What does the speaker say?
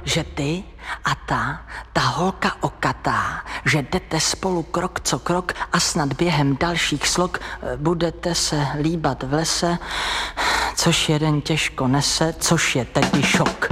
že ty a ta holka okatá, že jdete spolu krok co krok a snad během dalších slok budete se líbat v lese, což jeden těžko nese, což je tedy šok.